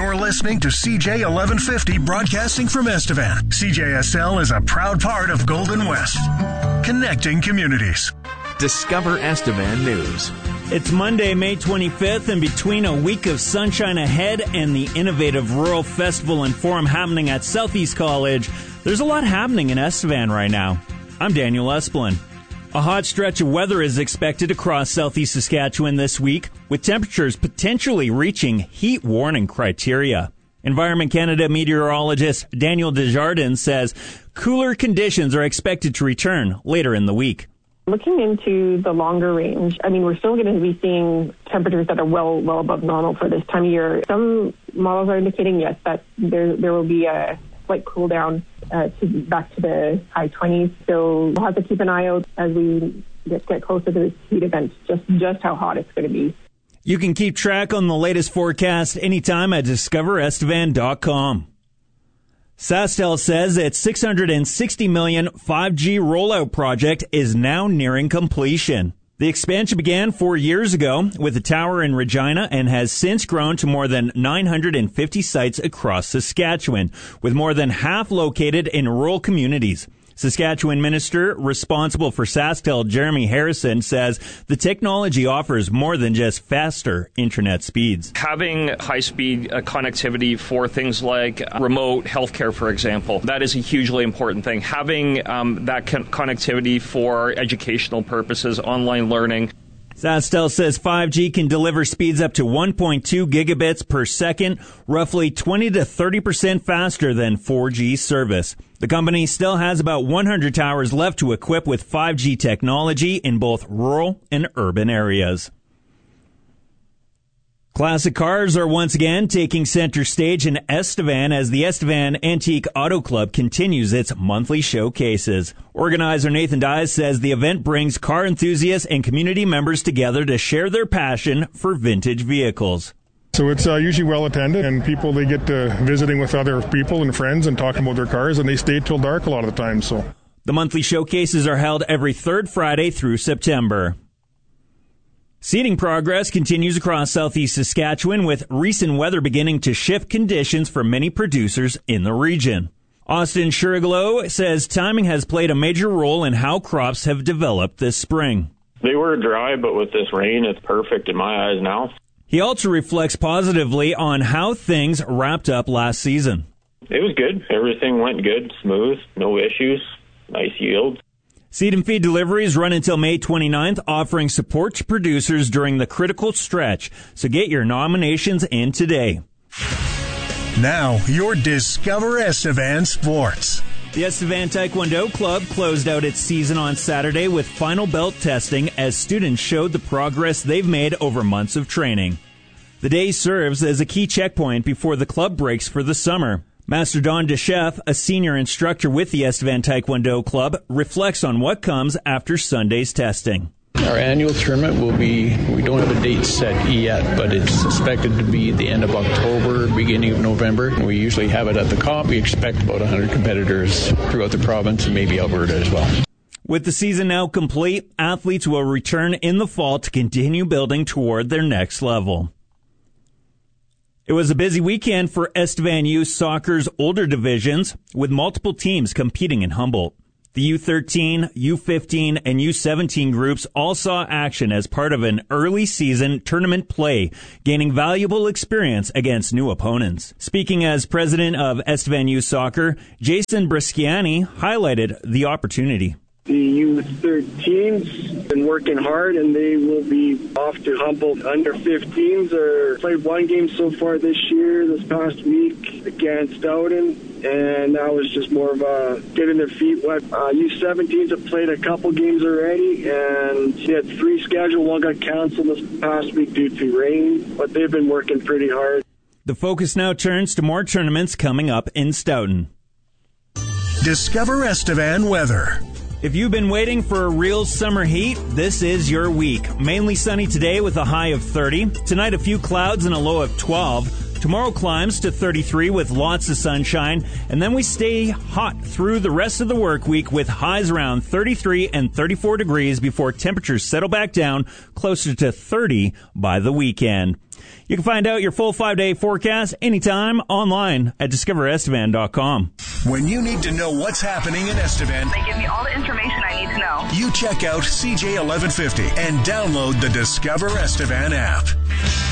You're listening to CJ 1150 broadcasting from Estevan. CJSL is a proud part of Golden West, connecting communities. Discover Estevan News. It's Monday, May 25th, and between a week of sunshine ahead and the innovative Rural Festival and Forum happening at Southeast College, there's a lot happening in Estevan right now. I'm Daniel Esplin. A hot stretch of weather is expected across southeast Saskatchewan this week, with temperatures potentially reaching heat warning criteria. Environment Canada meteorologist Daniel Desjardins says cooler conditions are expected to return later in the week. Looking into the longer range, we're still going to be seeing temperatures that are well above normal for this time of year. Some models are indicating, yes, that there will be a slight cool down back to the high 20s. So we'll have to keep an eye out as we get closer to this heat event, just how hot it's going to be. You can keep track on the latest forecast anytime at discoverestevan.com. SaskTel says its $660 million 5G rollout project is now nearing completion. The expansion began 4 years ago with a tower in Regina and has since grown to more than 950 sites across Saskatchewan, with more than half located in rural communities. Saskatchewan minister responsible for SaskTel, Jeremy Harrison, says the technology offers more than just faster internet speeds. Having high-speed connectivity for things like remote healthcare, for example, that is a hugely important thing. Having that connectivity for educational purposes, online learning. SaskTel says 5G can deliver speeds up to 1.2 gigabits per second, roughly 20 to 30% faster than 4G service. The company still has about 100 towers left to equip with 5G technology in both rural and urban areas. Classic cars are once again taking center stage in Estevan as the Estevan Antique Auto Club continues its monthly showcases. Organizer Nathan Dyes says the event brings car enthusiasts and community members together to share their passion for vintage vehicles. So it's usually well attended, and people, they get to visiting with other people and friends and talking about their cars, and they stay till dark a lot of the time. So the monthly showcases are held every third Friday through September. Seeding progress continues across southeast Saskatchewan, with recent weather beginning to shift conditions for many producers in the region. Austin Shuriglo says timing has played a major role in how crops have developed this spring. They were dry, but with this rain, it's perfect in my eyes now. He also reflects positively on how things wrapped up last season. It was good. Everything went good, smooth, no issues, nice yield. Seed and feed deliveries run until May 29th, offering support to producers during the critical stretch. So get your nominations in today. Now, your Discover Estevan Sports. The Estevan Taekwondo Club closed out its season on Saturday with final belt testing as students showed the progress they've made over months of training. The day serves as a key checkpoint before the club breaks for the summer. Master Don DeChef, a senior instructor with the Estevan Taekwondo Club, reflects on what comes after Sunday's testing. Our annual tournament will be, we don't have a date set yet, but it's suspected to be the end of October, beginning of November. We usually have it at the comp. We expect about 100 competitors throughout the province and maybe Alberta as well. With the season now complete, athletes will return in the fall to continue building toward their next level. It was a busy weekend for Estevan Youth Soccer's older divisions, with multiple teams competing in Humboldt. The U13, U15, and U17 groups all saw action as part of an early season tournament play, gaining valuable experience against new opponents. Speaking as president of Estevan Youth Soccer, Jason Brisciani highlighted the opportunity. The U13's been working hard, and they will be off to Humboldt. Under 15s are played one game so far this year, this past week against Stoughton, and that was just more of a getting their feet wet. U17s have played a couple games already, and they had 3 scheduled. One got canceled this past week due to rain, but they've been working pretty hard. The focus now turns to more tournaments coming up in Stoughton. Discover Estevan weather. If you've been waiting for a real summer heat, this is your week. Mainly sunny today with a high of 30. Tonight, a few clouds and a low of 12. Tomorrow climbs to 33 with lots of sunshine. And then we stay hot through the rest of the work week with highs around 33 and 34 degrees before temperatures settle back down closer to 30 by the weekend. You can find out your full 5-day forecast anytime online at discoverestevan.com. When you need to know what's happening in Estevan, they give me all the information I need to know. You check out CJ 1150 and download the Discover Estevan app.